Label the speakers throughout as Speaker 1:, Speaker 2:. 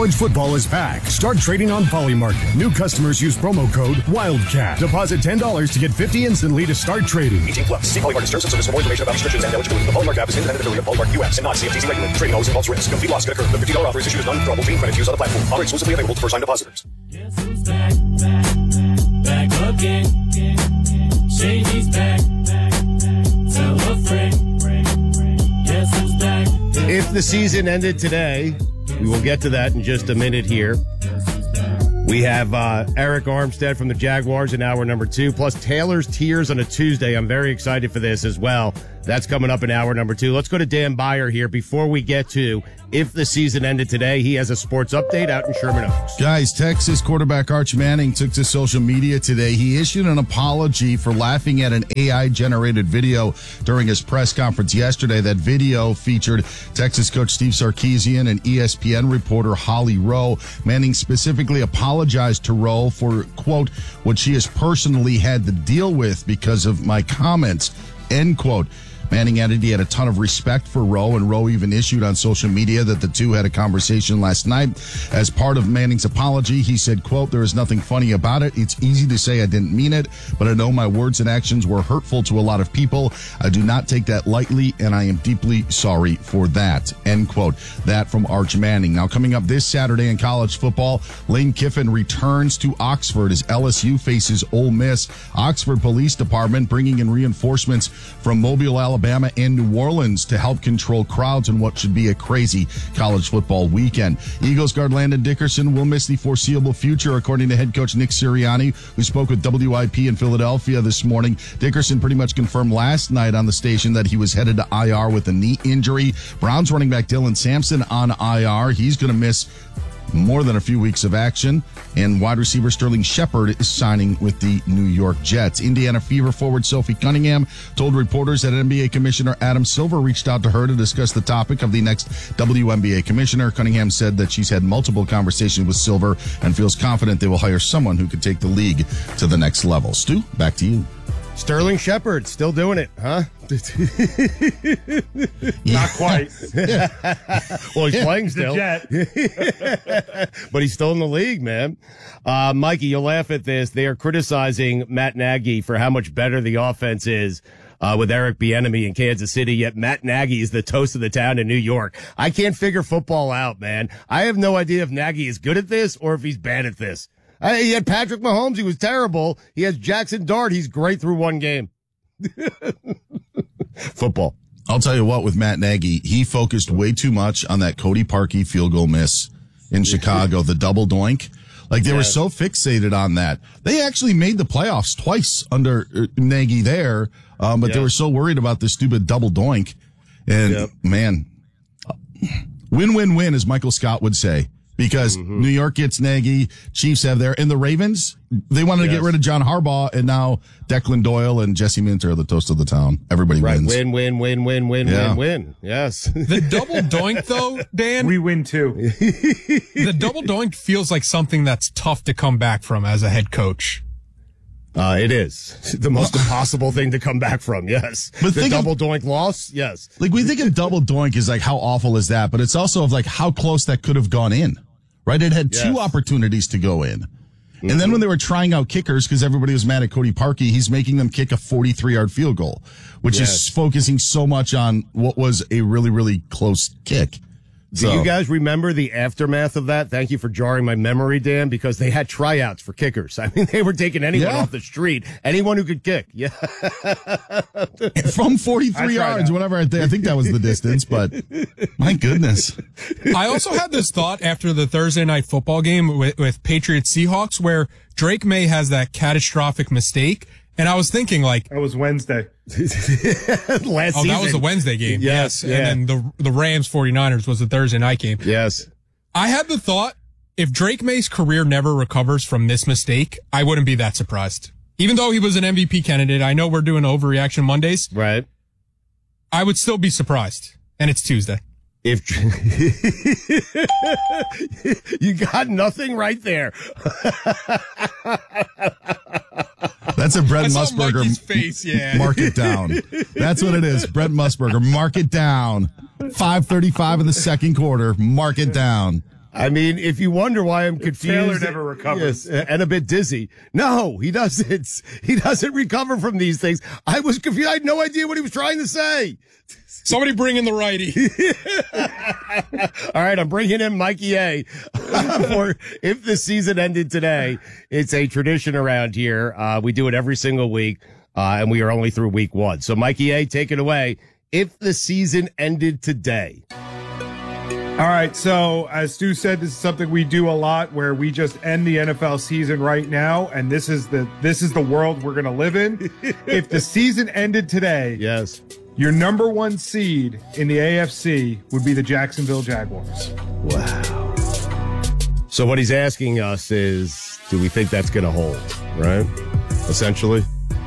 Speaker 1: College football is back. Start trading on Polymarket. New customers use promo code WILDCAT. Deposit $10 to get $50 instantly to start trading.
Speaker 2: 18 plus. See Polymarket terms and service for more information about restrictions and eligibility. The Polymarket app is independent affiliate of Polymarket US and not CFTC regulated. Trading always involves risk. Complete loss could occur. The $50 offer is issued as non-withdrawable fee credit used on the platform. Offer exclusively available to first-time depositors.
Speaker 3: Guess who's back again. Shady's back. Tell a friend. Guess who's back.
Speaker 4: If the season ended today, we will get to that in just a minute here. We have Eric Armstead from the Jaguars in hour number 2, plus Taylor's Tears on a Tuesday. I'm very excited for this as well. That's coming up in hour number 2. Let's go to Dan Beyer here before we get to if the season ended today. He has a sports update out in Sherman Oaks.
Speaker 5: Guys, Texas quarterback Arch Manning took to social media today. He issued an apology for laughing at an AI-generated video during his press conference yesterday. That video featured Texas coach Steve Sarkisian and ESPN reporter Holly Rowe. Manning specifically apologized to Rowe for, quote, what she has personally had to deal with because of my comments, end quote. Manning added he had a ton of respect for Rowe, and Rowe even issued on social media that the two had a conversation last night. As part of Manning's apology, he said, quote, there is nothing funny about it. It's easy to say I didn't mean it, but I know my words and actions were hurtful to a lot of people. I do not take that lightly, and I am deeply sorry for that, end quote. That from Arch Manning. Now, coming up this Saturday in college football, Lane Kiffin returns to Oxford as LSU faces Ole Miss. Oxford Police Department bringing in reinforcements from Mobile, Alabama, and New Orleans to help control crowds in what should be a crazy college football weekend. Eagles guard Landon Dickerson will miss the foreseeable future, according to head coach Nick Sirianni, who spoke with WIP in Philadelphia this morning. Dickerson pretty much confirmed last night on the station that he was headed to IR with a knee injury. Browns running back Dylan Sampson on IR. He's going to miss more than a few weeks of action. And wide receiver Sterling Shepard is signing with the New York Jets. Indiana Fever forward Sophie Cunningham told reporters that NBA Commissioner Adam Silver reached out to her to discuss the topic of the next WNBA commissioner. Cunningham said that she's had multiple conversations with Silver and feels confident they will hire someone who could take the league to the next level. Stu, back to you.
Speaker 4: Sterling Shepard, still doing it, huh?
Speaker 6: Not quite.
Speaker 4: Well, he's playing still.
Speaker 6: Jet.
Speaker 4: But he's still in the league, man. Mikey, you'll laugh at this. They are criticizing Matt Nagy for how much better the offense is with Eric Bieniemy in Kansas City, yet Matt Nagy is the toast of the town in New York. I can't figure football out, man. I have no idea if Nagy is good at this or if he's bad at this. He had Patrick Mahomes. He was terrible. He has Jackson Dart. He's great through one game. Football.
Speaker 5: I'll tell you what, with Matt Nagy, he focused way too much on that Cody Parkey field goal miss in Chicago, the double doink. Like, they were so fixated on that. They actually made the playoffs twice under Nagy there, but they were so worried about this stupid double doink. And, man, win-win-win, as Michael Scott would say. Because New York gets Nagy, Chiefs have there, and the Ravens, they wanted to get rid of John Harbaugh, and now Declan Doyle and Jesse Minter are the toast of the town. Everybody wins.
Speaker 4: Win. Yes.
Speaker 7: The double doink, though, Dan?
Speaker 6: We win too.
Speaker 7: The double doink feels like something that's tough to come back from as a head coach.
Speaker 4: It is the most impossible thing to come back from. Yes. But the double doink loss. Yes.
Speaker 5: Like, we think of double doink is like, how awful is that? But it's also of like how close that could have gone in, right? It had two opportunities to go in. And then when they were trying out kickers, because everybody was mad at Cody Parkey, he's making them kick a 43-yard field goal, which is focusing so much on what was a really, really close kick.
Speaker 4: Do you guys remember the aftermath of that? Thank you for jarring my memory, Dan, because they had tryouts for kickers. I mean, they were taking anyone off the street, anyone who could kick. Yeah.
Speaker 5: From 43 yards, whatever. I think that was the distance, but my goodness.
Speaker 7: I also had this thought after the Thursday night football game with Patriots Seahawks, where Drake May has that catastrophic mistake. And I was thinking, like,
Speaker 6: that was Wednesday.
Speaker 4: Last season.
Speaker 7: That was the Wednesday game.
Speaker 4: Yes.
Speaker 7: And then the Rams 49ers was the Thursday night game.
Speaker 4: Yes.
Speaker 7: I had the thought, if Drake May's career never recovers from this mistake, I wouldn't be that surprised. Even though he was an MVP candidate, I know we're doing Overreaction Mondays.
Speaker 4: Right.
Speaker 7: I would still be surprised. And it's Tuesday.
Speaker 4: If you got nothing right there.
Speaker 5: That's a Brent Musburger
Speaker 7: face,
Speaker 5: mark it down. That's what it is. Brent Musburger, mark it down. 5:35 in the second quarter, mark it down.
Speaker 4: I mean, if you wonder why I'm confused.
Speaker 6: Taylor never recovers.
Speaker 4: Yes, and a bit dizzy. No, he doesn't. He doesn't recover from these things. I was confused. I had no idea what he was trying to say.
Speaker 7: Somebody bring in the righty.
Speaker 4: All right, I'm bringing in Mikey A. For If the Season Ended Today. It's a tradition around here. We do it every single week, and we are only through week 1. So, Mikey A, take it away. If the season ended today.
Speaker 6: All right, so as Stu said, this is something we do a lot where we just end the NFL season right now, and this is the world we're going to live in. If the season ended today,
Speaker 4: Yes.
Speaker 6: your number 1 seed in the AFC would be the Jacksonville Jaguars.
Speaker 4: Wow. So what he's asking us is, do we think that's going to hold, right? Essentially.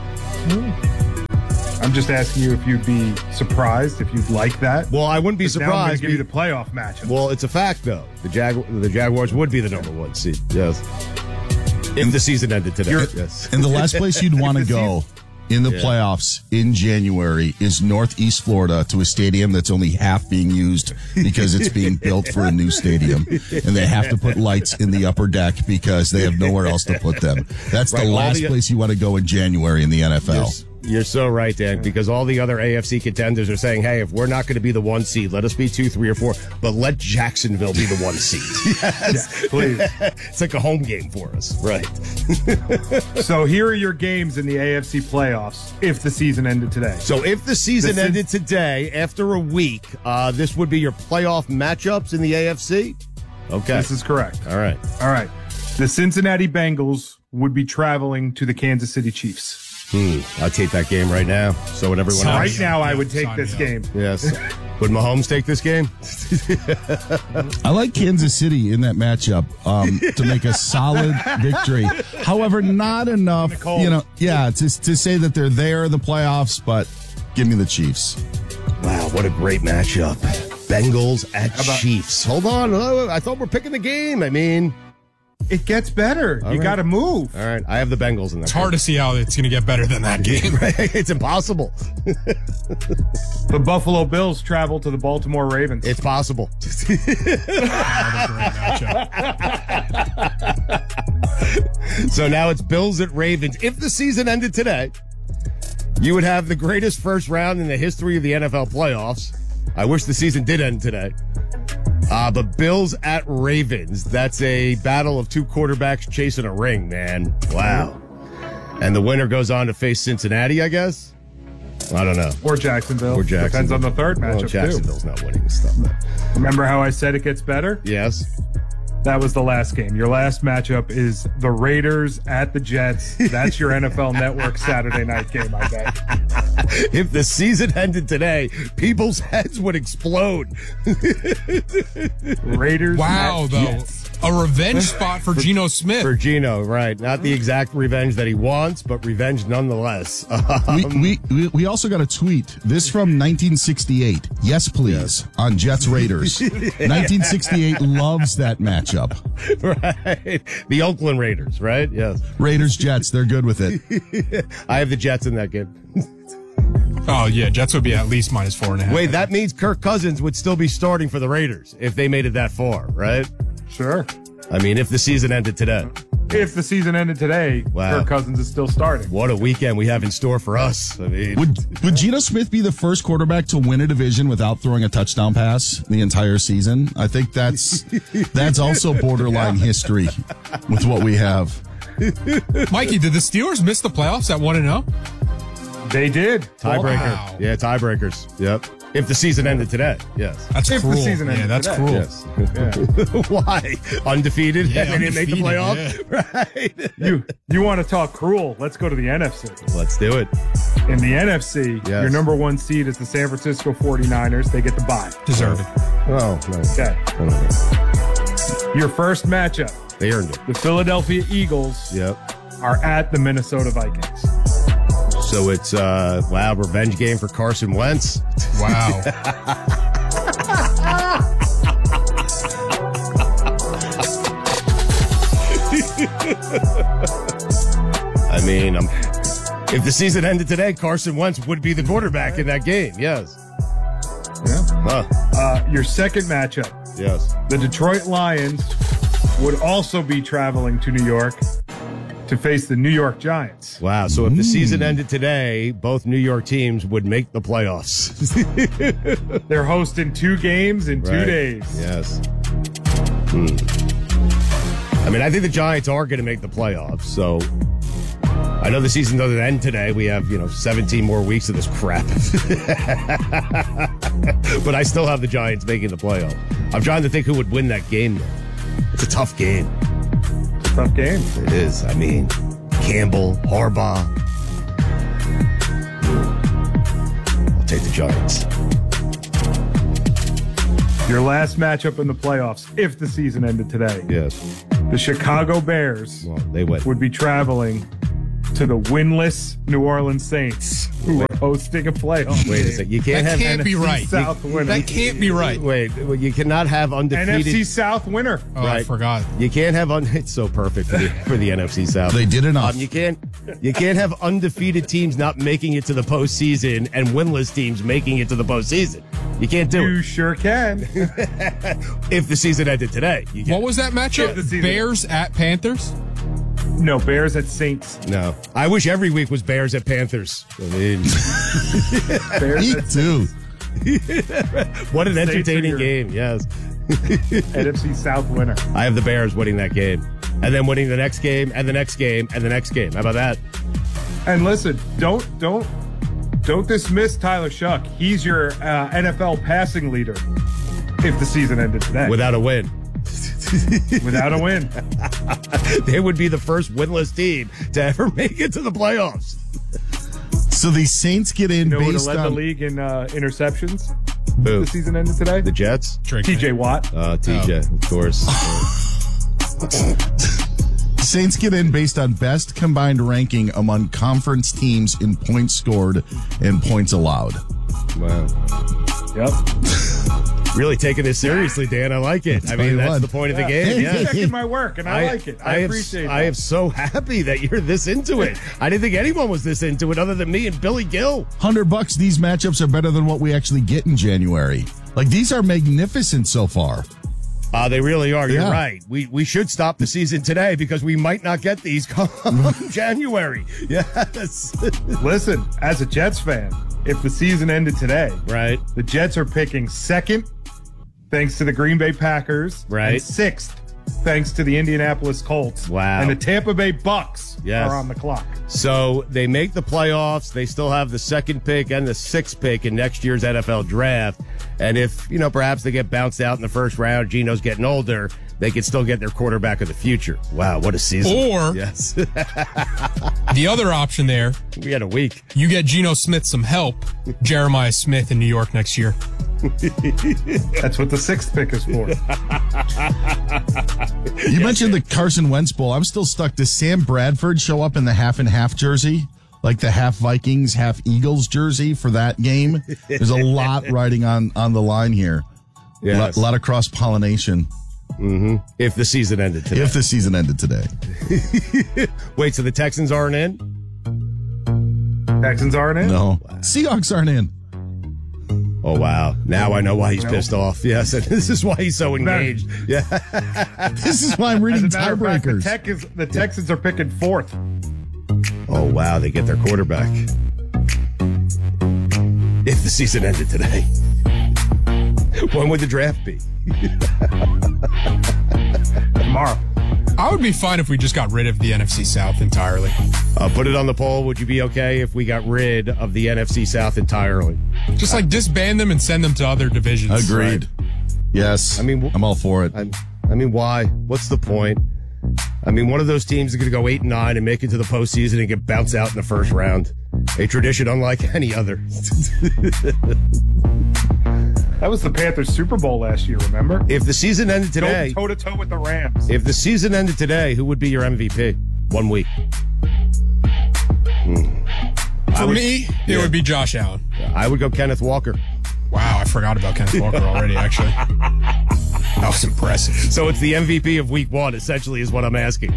Speaker 6: I'm just asking you if you'd be surprised, if you'd like that.
Speaker 4: Well, I wouldn't be
Speaker 6: 'Cause now I'm gonna
Speaker 4: surprised.
Speaker 6: give you the playoff matchup.
Speaker 4: Well, it's a fact, though. The Jaguars would be the number 1 seed. Yes. If the season ended today. Yes.
Speaker 5: And the last place you'd want to go in the playoffs in January is Northeast Florida, to a stadium that's only half being used because it's being built for a new stadium. And they have to put lights in the upper deck because they have nowhere else to put them. That's
Speaker 4: Right,
Speaker 5: the
Speaker 4: all
Speaker 5: last
Speaker 4: the-
Speaker 5: place you want to go in January in the NFL.
Speaker 4: You're so right, Dan, because all the other AFC contenders are saying, hey, if we're not going to be the 1 seed, let us be 2, 3, or 4, but let Jacksonville be the 1 seed. Yes.
Speaker 6: Yeah, please.
Speaker 4: It's like a home game for us. Right.
Speaker 6: So here are your games in the AFC playoffs if the season ended today.
Speaker 4: So if the season
Speaker 6: This is-
Speaker 4: ended today, after a week, this would be your playoff matchups in the AFC? Okay.
Speaker 6: This is correct.
Speaker 4: All right.
Speaker 6: All right. The Cincinnati Bengals would be traveling to the Kansas City Chiefs.
Speaker 4: I'll take that game right now. So would everyone
Speaker 7: Sign
Speaker 4: else.
Speaker 6: Right now, I would take
Speaker 7: Sign
Speaker 6: this
Speaker 7: me up.
Speaker 6: game.
Speaker 4: Yes. Would Mahomes take this game?
Speaker 5: I like Kansas City in that matchup to make a solid victory. However, not enough,
Speaker 6: cold.
Speaker 5: to say that they're there in the playoffs, but give me the Chiefs.
Speaker 4: Wow, what a great matchup. Bengals at
Speaker 6: about-
Speaker 4: Chiefs. Hold on. Oh, I thought we're picking the game. I mean,
Speaker 6: It gets better. You
Speaker 4: right.
Speaker 6: got to move.
Speaker 4: all right. I have the Bengals in that.
Speaker 7: It's hard to see how it's going to get better than that game.
Speaker 4: It's impossible.
Speaker 6: The Buffalo Bills travel to the Baltimore Ravens.
Speaker 4: It's possible.
Speaker 7: Another great matchup.
Speaker 4: So now it's Bills at Ravens. If the season ended today, you would have the greatest first round in the history of the NFL playoffs. I wish the season did end today. But Bills at Ravens, that's a battle of 2 quarterbacks chasing a ring, man. Wow. And the winner goes on to face Cincinnati, I guess? I don't know.
Speaker 6: or Jacksonville.
Speaker 4: Or Jacksonville.
Speaker 6: Depends on the third
Speaker 4: Well,
Speaker 6: matchup,
Speaker 4: Jacksonville's not winning this stuff, man.
Speaker 6: too. Remember how I said it gets better?
Speaker 4: Yes.
Speaker 6: That was the last game. Your last matchup is the Raiders at the Jets. That's your NFL Network Saturday night game, I bet.
Speaker 4: If the season ended today, people's heads would explode.
Speaker 6: Raiders
Speaker 7: Wow,
Speaker 6: at
Speaker 7: though.
Speaker 6: Jets.
Speaker 7: A revenge spot for Geno Smith.
Speaker 4: For Geno, right. Not the exact revenge that he wants, but revenge nonetheless.
Speaker 5: We also got a tweet. This from 1968. Yes, please. On Jets Raiders. 1968 loves that matchup.
Speaker 4: Right. The Oakland Raiders, right? Yes.
Speaker 5: Raiders Jets. They're good with it.
Speaker 4: I have the Jets in that game.
Speaker 7: Oh, yeah. Jets would be at least minus 4.5.
Speaker 4: Wait, that means Kirk Cousins would still be starting for the Raiders if they made it that far, right?
Speaker 6: Sure.
Speaker 4: I mean, if the season ended today.
Speaker 6: If the season ended today,
Speaker 4: Wow.
Speaker 6: Kirk Cousins is still starting.
Speaker 4: What a weekend we have in store for us. I mean,
Speaker 5: Would Geno Smith be the first quarterback to win a division without throwing a touchdown pass the entire season? I think that's also borderline history with what we have.
Speaker 7: Mikey, did the Steelers miss the playoffs at 1-0?
Speaker 6: They did.
Speaker 4: tiebreaker.
Speaker 7: Wow.
Speaker 4: Yeah, tiebreakers. Yep. If the season ended today. Yes.
Speaker 7: That's
Speaker 6: If the
Speaker 7: cruel.
Speaker 6: season
Speaker 7: Yeah,
Speaker 6: ended
Speaker 7: that's
Speaker 6: today.
Speaker 7: cruel.
Speaker 4: Yes. Why? Undefeated?
Speaker 7: Yeah,
Speaker 4: and they didn't make the
Speaker 7: undefeated,
Speaker 4: playoff? Right.
Speaker 6: You want to talk cruel? Let's go to the NFC.
Speaker 4: Let's do it.
Speaker 6: In the NFC,
Speaker 4: Yes.
Speaker 6: your number 1 seed is the San Francisco 49ers. They get the bye.
Speaker 7: Deserved.
Speaker 4: Oh, no.
Speaker 6: Okay.
Speaker 4: I don't know.
Speaker 6: Your first matchup,
Speaker 4: They earned it.
Speaker 6: the Philadelphia Eagles
Speaker 4: Yep.
Speaker 6: are at the Minnesota Vikings.
Speaker 4: So it's, wow, revenge game for Carson Wentz.
Speaker 7: Wow.
Speaker 4: I mean, if the season ended today, Carson Wentz would be the quarterback in that game. Yes.
Speaker 6: Yeah.
Speaker 4: Huh.
Speaker 6: Your second matchup,
Speaker 4: Yes.
Speaker 6: the Detroit Lions would also be traveling to New York to face the New York Giants.
Speaker 4: Wow. So if the season ended today, both New York teams would make the playoffs.
Speaker 6: They're hosting 2 games in 2
Speaker 4: Right.
Speaker 6: days.
Speaker 4: Yes. I mean, I think the Giants are going to make the playoffs. So I know the season doesn't end today. We have, 17 more weeks of this crap. But I still have the Giants making the playoffs. I'm trying to think who would win that game, though. It's a tough game.
Speaker 6: Tough game.
Speaker 4: It is. I mean, Campbell, Harbaugh. I'll take the Giants.
Speaker 6: Your last matchup in the playoffs, if the season ended today,
Speaker 4: Yes.
Speaker 6: the Chicago Bears
Speaker 4: Well, they win.
Speaker 6: would be traveling to the winless New Orleans Saints, who are hosting a playoff.
Speaker 4: Wait a
Speaker 6: game.
Speaker 4: second. You can't
Speaker 7: That
Speaker 4: have
Speaker 7: can't be
Speaker 6: NFC
Speaker 7: right.
Speaker 6: South winner.
Speaker 7: That can't be right.
Speaker 4: Wait, you cannot have undefeated.
Speaker 6: NFC South winner.
Speaker 7: Oh, I
Speaker 4: Right.
Speaker 7: forgot.
Speaker 4: You can't have it's so perfect for the NFC South.
Speaker 5: They did enough.
Speaker 4: You can't have undefeated teams not making it to the postseason and winless teams making it to the postseason. You can't do
Speaker 6: You
Speaker 4: it.
Speaker 6: sure can.
Speaker 4: If the season ended today. You
Speaker 7: What
Speaker 4: can't.
Speaker 7: was that
Speaker 6: Yeah,
Speaker 7: matchup?
Speaker 6: the season-
Speaker 7: Bears at Panthers?
Speaker 6: No, Bears at Saints.
Speaker 4: No. I wish every week was Bears at Panthers. I mean,
Speaker 6: Bears
Speaker 5: Me
Speaker 6: at
Speaker 5: too.
Speaker 4: what an
Speaker 6: Saints are
Speaker 4: entertaining
Speaker 6: your-
Speaker 4: game. Yes.
Speaker 6: NFC South winner.
Speaker 4: I have the Bears winning that game. And then winning the next game and the next game and the next game. How about that?
Speaker 6: And listen, don't dismiss Tyler Shuck. He's your NFL passing leader. If the season ended today,
Speaker 4: Without a win.
Speaker 6: without a win,
Speaker 4: They would be the first winless team to ever make it to the playoffs.
Speaker 5: So the Saints get in
Speaker 6: who would have
Speaker 5: based
Speaker 6: led the
Speaker 5: on
Speaker 6: league in interceptions.
Speaker 4: Who?
Speaker 6: The season ended today.
Speaker 4: The Jets?
Speaker 6: TJ Watt.
Speaker 4: TJ, of course.
Speaker 5: Saints get in based on best combined ranking among conference teams in points scored and points allowed.
Speaker 4: Wow.
Speaker 6: Yep.
Speaker 4: Really taking this seriously, Dan. I like it. I
Speaker 5: Tell
Speaker 4: mean,
Speaker 5: you
Speaker 4: that's
Speaker 5: what.
Speaker 4: the point of the
Speaker 6: Yeah.
Speaker 4: game.
Speaker 6: He's
Speaker 4: Yeah.
Speaker 6: checking my work, and I like it. I appreciate it.
Speaker 4: I am so happy that you're this into it. I didn't think anyone was this into it other than me and Billy Gill.
Speaker 5: $100, these matchups are better than what we actually get in January. Like, these are magnificent so far.
Speaker 4: They really are. You're
Speaker 5: Yeah.
Speaker 4: right. We should stop the season today because we might not get these come January. Yes.
Speaker 6: Listen, as a Jets fan, if the season ended today,
Speaker 4: Right.
Speaker 6: the Jets are picking second, thanks to the Green Bay Packers,
Speaker 4: Right.
Speaker 6: and sixth, thanks to the Indianapolis Colts.
Speaker 4: Wow.
Speaker 6: And the Tampa Bay Bucks
Speaker 4: Yes.
Speaker 6: are on the clock.
Speaker 4: So they make the playoffs. They still have the second pick and the sixth pick in next year's NFL draft. And if, perhaps they get bounced out in the first round, Geno's getting older, they could still get their quarterback of the future. Wow, what a season.
Speaker 7: Or
Speaker 4: Yes.
Speaker 7: the other option there,
Speaker 4: We had a week.
Speaker 7: you get Geno Smith some help, Jeremiah Smith in New York next year.
Speaker 6: That's what the sixth pick is for.
Speaker 5: You mentioned the Carson Wentz Bowl. I'm still stuck. Does Sam Bradford show up in the half and half jersey? Like the half Vikings, half Eagles jersey for that game? There's a lot riding on the line here.
Speaker 4: Yes.
Speaker 5: A lot of cross pollination
Speaker 4: If the season ended today.
Speaker 5: if the season ended today.
Speaker 4: Wait, so the Texans aren't in?
Speaker 6: Texans aren't in?
Speaker 5: No. Seahawks aren't in.
Speaker 4: Oh, wow. Now I know why he's pissed off. Yes, and this is why he's so engaged. Yeah.
Speaker 5: This is why I'm
Speaker 6: As
Speaker 5: reading
Speaker 6: a matter of fact,
Speaker 5: tiebreakers.
Speaker 6: the Texans are picking fourth.
Speaker 4: Oh, wow. They get their quarterback. If the season ended today. When would the draft be?
Speaker 6: Tomorrow.
Speaker 7: I would be fine if we just got rid of the NFC South entirely.
Speaker 4: Put it on the poll. Would you be okay if we got rid of the NFC South entirely?
Speaker 7: Just like disband them and send them to other divisions.
Speaker 5: Agreed. Yes.
Speaker 4: I mean,
Speaker 5: I'm all for it.
Speaker 4: I mean, why? What's the point? I mean, one of those teams is going to go 8-9 and make it to the postseason and get bounced out in the first round. A tradition unlike any other.
Speaker 6: That was the Panthers Super Bowl last year, remember?
Speaker 4: If the season ended today,
Speaker 6: Go toe-to-toe with the Rams.
Speaker 4: if the season ended today, who would be your MVP? 1 week.
Speaker 7: For me, it would be Josh Allen.
Speaker 4: I would go Kenneth Walker.
Speaker 7: Wow, I forgot about Kenneth Walker already, actually. That was impressive.
Speaker 4: So it's the MVP of week 1, essentially, is what I'm asking.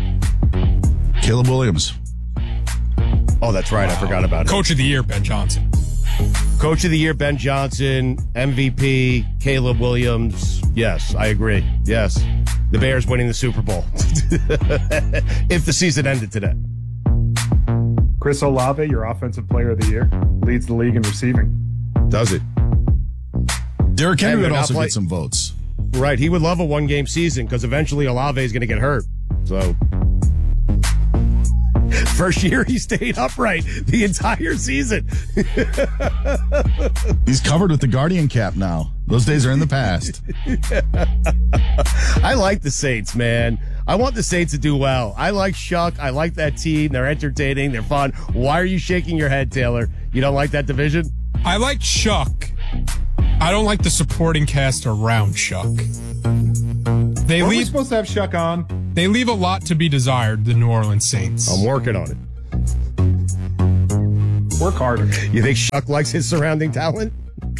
Speaker 5: Caleb Williams.
Speaker 4: Oh, that's right. I forgot about it.
Speaker 7: Coach of the year, Ben Johnson.
Speaker 4: Coach of the Year, Ben Johnson. MVP, Caleb Williams. Yes, I agree. Yes. The Bears winning the Super Bowl. If the season ended today.
Speaker 6: Chris Olave, your offensive player of the year, leads the league in receiving.
Speaker 4: Does it?
Speaker 5: Derrick Henry
Speaker 4: And
Speaker 5: would also
Speaker 4: play-
Speaker 5: get some votes.
Speaker 4: Right. He would love a one-game season because eventually Olave is going to get hurt. So, first year he stayed upright the entire season.
Speaker 5: He's covered with the Guardian cap now. Those days are in the past.
Speaker 4: I like the Saints, man. I want the Saints to do well. I like Shuck. I like that team. They're entertaining. They're fun. Why are you shaking your head, Taylor? You don't like that division?
Speaker 7: I like Chuck. I don't like the supporting cast around Chuck. They
Speaker 6: Weren't we
Speaker 7: leave
Speaker 6: supposed to have Shuck on?
Speaker 7: they leave a lot to be desired, the New Orleans Saints.
Speaker 4: I'm working on it.
Speaker 6: Work harder.
Speaker 4: You think Shuck likes his surrounding talent?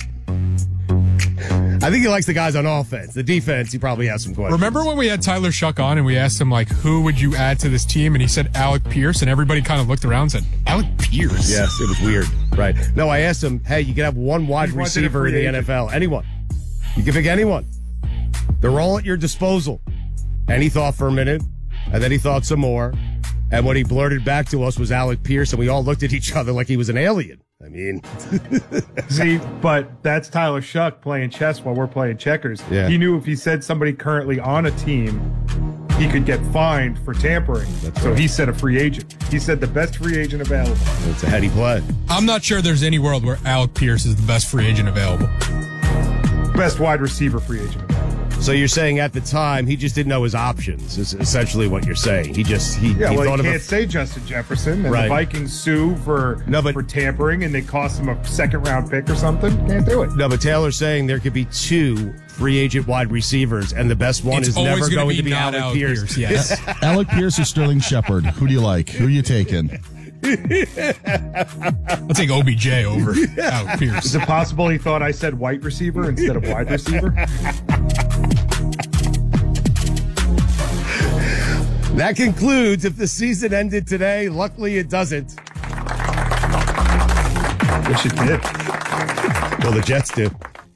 Speaker 4: I think he likes the guys on offense. The defense, he probably has some questions.
Speaker 7: Remember when we had Tyler Shuck on and we asked him, like, who would you add to this team? And he said Alec Pierce, and everybody kind of looked around and said, Alec Pierce?
Speaker 4: Yes, it was weird. Right. No, I asked him, hey, you can have one wide
Speaker 6: He wanted a
Speaker 4: receiver in
Speaker 6: free
Speaker 4: the
Speaker 6: agent.
Speaker 4: NFL. Anyone. You can pick anyone. They're all at your disposal. And he thought for a minute, and then he thought some more. And what he blurted back to us was Alec Pierce, and we all looked at each other like he was an alien. I mean,
Speaker 6: See, but that's Tyler Shuck playing chess while we're playing checkers.
Speaker 4: Yeah.
Speaker 6: He knew if he said somebody currently on a team, he could get fined for tampering. So he said a free agent. He said the best free agent available.
Speaker 4: it's a heady play.
Speaker 7: I'm not sure there's any world where Alec Pierce is the best free agent available.
Speaker 6: Best wide receiver free agent available.
Speaker 4: So you're saying at the time, he just didn't know his options, is essentially what you're saying. He
Speaker 6: Yeah, well,
Speaker 4: thought
Speaker 6: you
Speaker 4: of
Speaker 6: can't say Justin Jefferson, and
Speaker 4: Right.
Speaker 6: the Vikings sue for tampering, and they cost him a second-round pick or something. Can't do it.
Speaker 4: No, but Taylor's saying there could be two free agent wide receivers, and the best one
Speaker 7: It's
Speaker 4: is
Speaker 7: always
Speaker 4: never
Speaker 7: gonna
Speaker 4: going to be
Speaker 7: not
Speaker 4: Alec Pierce.
Speaker 7: Yes.
Speaker 5: Alec Pierce or Sterling Shepard? Who do you like? Who are you taking?
Speaker 7: I'll take OBJ over Alec Pierce.
Speaker 6: Is it possible he thought I said white receiver instead of wide receiver?
Speaker 4: That concludes if the season ended today. Luckily, it doesn't.
Speaker 6: Wish it did.
Speaker 4: Well, the Jets do.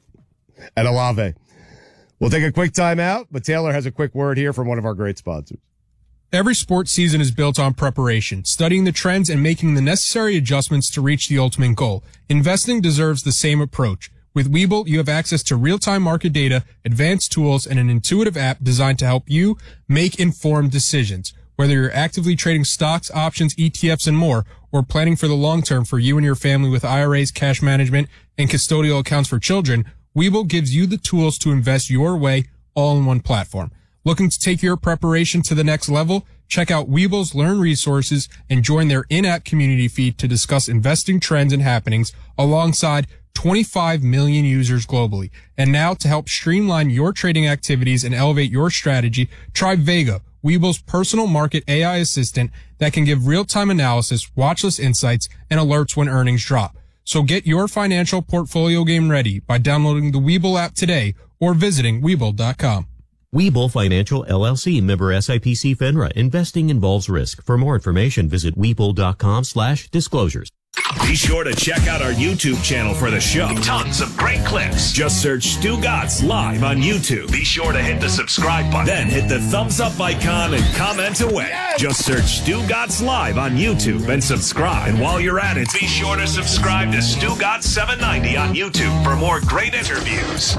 Speaker 4: And Olave. We'll take a quick time out, but Taylor has a quick word here from one of our great sponsors.
Speaker 7: Every sports season is built on preparation, studying the trends and making the necessary adjustments to reach the ultimate goal. Investing deserves the same approach. With Webull, you have access to real-time market data, advanced tools, and an intuitive app designed to help you make informed decisions. Whether you're actively trading stocks, options, ETFs, and more, or planning for the long term for you and your family with IRAs, cash management, and custodial accounts for children, Webull gives you the tools to invest your way all in one platform. Looking to take your preparation to the next level? Check out Webull's Learn Resources and join their in-app community feed to discuss investing trends and happenings alongside 25 million users globally. And now to help streamline your trading activities and elevate your strategy, try Vega, Webull's personal market AI assistant that can give real-time analysis, watchlist insights, and alerts when earnings drop. So get your financial portfolio game ready by downloading the Webull app today or visiting Webull.com.
Speaker 8: Webull Financial LLC, member SIPC FINRA. Investing involves risk. For more information, visit Webull.com/disclosures.
Speaker 9: Be sure to check out our YouTube channel for the show. Tons of great clips. Just search Stu Gatz Live on YouTube. Be sure to hit the subscribe button. Then hit the thumbs up icon and comment away. Yes! Just search Stu Gatz Live on YouTube and subscribe. And while you're at it, be sure to subscribe to Stu Gatz 790 on YouTube for more great interviews.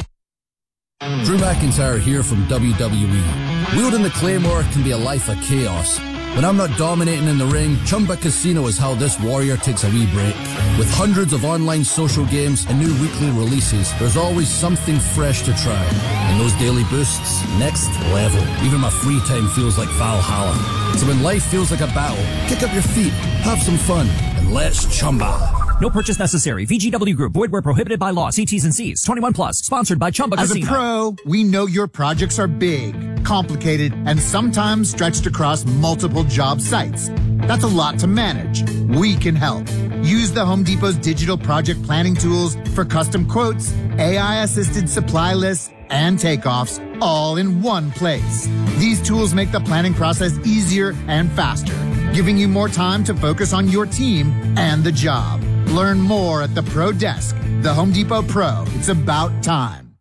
Speaker 10: Drew McIntyre here from WWE. Wielding the Claymore can be a life of chaos. When I'm not dominating in the ring, Chumba Casino is how this warrior takes a wee break. With hundreds of online social games and new weekly releases, there's always something fresh to try. And those daily boosts, next level. Even my free time feels like Valhalla. So when life feels like a battle, kick up your feet, have some fun, and let's Chumba.
Speaker 11: No purchase necessary. VGW Group. Void where prohibited by law. See T's and C's. 21 plus. Sponsored by Chumba
Speaker 12: As
Speaker 11: Casino.
Speaker 12: a pro, we know your projects are big, complicated, and sometimes stretched across multiple job sites. That's a lot to manage. We can help. Use the Home Depot's digital project planning tools for custom quotes, AI-assisted supply lists, and takeoffs all in one place. These tools make the planning process easier and faster, giving you more time to focus on your team and the job. Learn more at the Pro Desk. The Home Depot Pro. It's about time.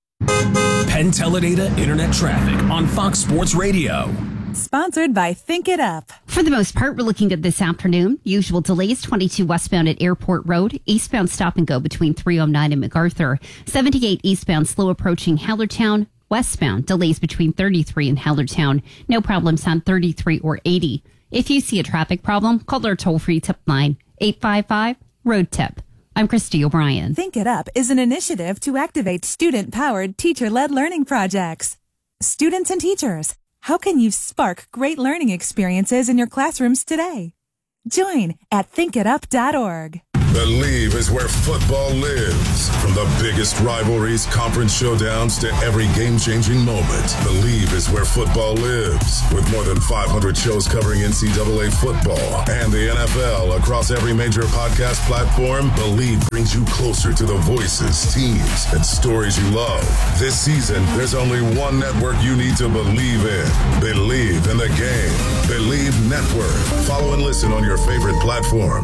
Speaker 13: Penn Teledata Internet Traffic on Fox Sports Radio.
Speaker 14: Sponsored by Think It Up.
Speaker 15: For the most part, we're looking good this afternoon. Usual delays, 22 westbound at Airport Road. Eastbound stop and go between 309 and MacArthur. 78 eastbound slow approaching Hellertown. Westbound delays between 33 and Hellertown. No problems on 33 or 80. If you see a traffic problem, call our toll-free tip line, 855-ROAD-TIP. I'm Christy O'Brien.
Speaker 14: Think It Up is an initiative to activate student-powered, teacher-led learning projects. Students and teachers, how can you spark great learning experiences in your classrooms today? Join at thinkitup.org.
Speaker 16: Believe is where football lives. From the biggest rivalries, conference showdowns, to every game-changing moment. Believe is where football lives. With more than 500 shows covering NCAA football and the NFL across every major podcast platform, Believe brings you closer to the voices, teams, and stories you love. This season, there's only one network you need to believe in. Believe in the game. Believe Network. Follow and listen on your favorite platform.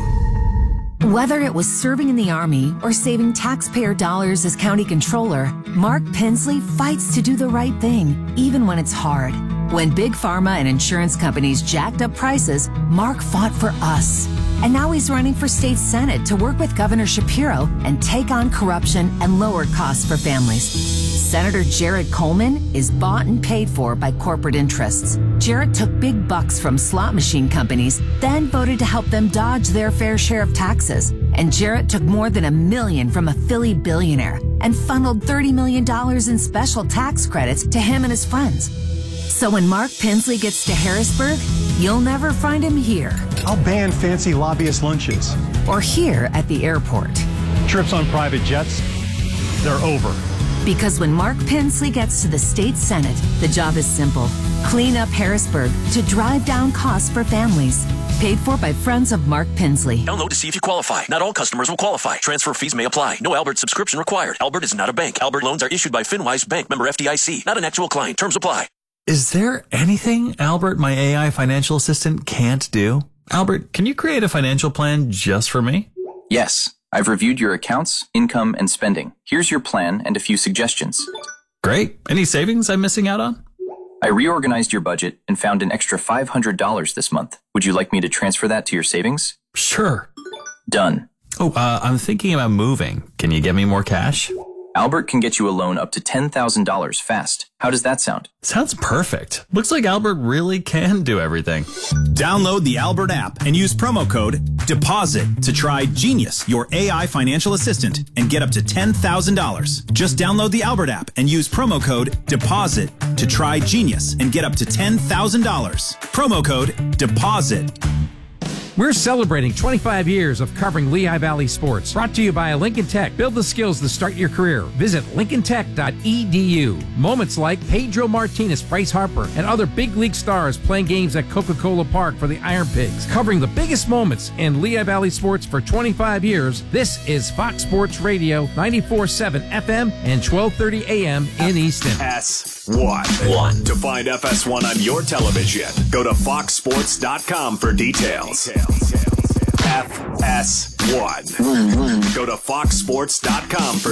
Speaker 17: Whether it was serving in the Army or saving taxpayer dollars as county controller, Mark Pensley fights to do the right thing, even when it's hard. When big pharma and insurance companies jacked up prices, Mark fought for us. And now he's running for state senate to work with Governor Shapiro and take on corruption and lower costs for families. Senator Jared Coleman is bought and paid for by corporate interests. Jared took big bucks from slot machine companies, then voted to help them dodge their fair share of taxes. And Jared took more than $1 million from a Philly billionaire and funneled $30 million in special tax credits to him and his friends. So when Mark Pensley gets to Harrisburg, you'll never find him here.
Speaker 18: I'll ban fancy lobbyist lunches.
Speaker 17: Or here at the airport.
Speaker 18: Trips on private jets, they're over.
Speaker 17: Because when Mark Pensley gets to the state senate, the job is simple. Clean up Harrisburg to drive down costs for families. Paid for by friends of Mark Pensley.
Speaker 13: Download to see if you qualify. Not all customers will qualify. Transfer fees may apply. No Albert subscription required. Albert is not a bank. Albert loans are issued by FinWise Bank, member FDIC. Not an actual client. Terms apply.
Speaker 19: Is there anything Albert, my AI financial assistant, can't do? Albert, can you create a financial plan just for me?
Speaker 20: Yes. I've reviewed your accounts, income, and spending. Here's your plan and a few suggestions.
Speaker 19: Great. Any savings I'm missing out on?
Speaker 20: I reorganized your budget and found an extra $500 this month. Would you like me to transfer that to your savings?
Speaker 19: Sure.
Speaker 20: Done.
Speaker 19: Oh, I'm thinking about moving. Can you get me more cash?
Speaker 20: Albert can get you a loan up to $10,000 fast. How does that sound?
Speaker 19: Sounds perfect. Looks like Albert really can do everything.
Speaker 21: Download the Albert app and use promo code DEPOSIT to try Genius, your AI financial assistant, and get up to $10,000. Just download the Albert app and use promo code DEPOSIT to try Genius and get up to $10,000. Promo code DEPOSIT.
Speaker 22: We're celebrating 25 years of covering Lehigh Valley sports. Brought to you by Lincoln Tech. Build the skills to start your career. Visit lincolntech.edu. Moments like Pedro Martinez, Bryce Harper, and other big league stars playing games at Coca-Cola Park for the Iron Pigs. Covering the biggest moments in Lehigh Valley sports for 25 years, this is Fox Sports Radio, 94.7 FM and 12:30 AM in Easton.
Speaker 9: FS1. To find FS1 on your television, go to foxsports.com for details. FS1. Go to foxsports.com for